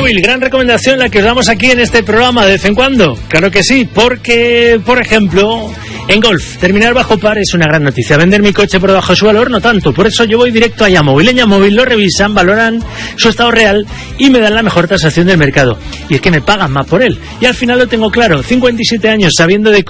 Yamóvil, gran recomendación la que os damos aquí en este programa de vez en cuando. Claro que sí, porque, por ejemplo, en golf, terminar bajo par es una gran noticia. Vender mi coche por debajo de su valor, no tanto. Por eso yo voy directo a Yamóvil. En Yamóvil lo revisan, valoran su estado real y me dan la mejor tasación del mercado. Y es que me pagan más por él. Y al final lo tengo claro, 57 años sabiendo de